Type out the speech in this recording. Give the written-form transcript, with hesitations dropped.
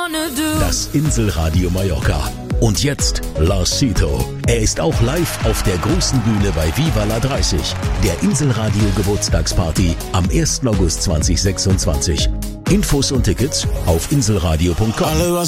Das Inselradio Mallorca. Und jetzt Lars Sito. Er ist auch live auf der großen Bühne bei Viva la 30, der Inselradio Geburtstagsparty am 1. August 2026. Infos und Tickets auf inselradio.com.